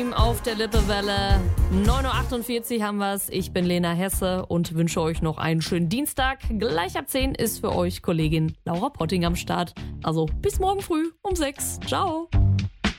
Auf der Lippewelle. 9.48 Uhr haben wir's. Ich bin Lena Hesse und wünsche euch noch einen schönen Dienstag. Gleich ab 10 ist für euch Kollegin Laura Potting am Start. Also bis morgen früh um 6. Ciao.